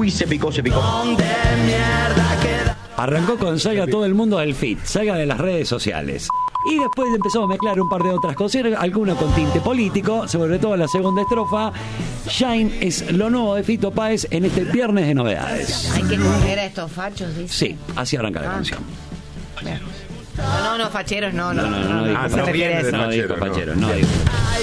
Uy, se picó. Arrancó con Salga todo el mundo del feed, Salga de las redes sociales. Y después empezó a mezclar un par de otras cosas, alguna con tinte político, sobre todo la segunda estrofa. Shine es lo nuevo de Fito Páez en este viernes de novedades. Hay que coger a estos fachos, dice. Sí, así arranca la canción. No, facheros, no. No dijo se refiere a eso. facheros, no dijo.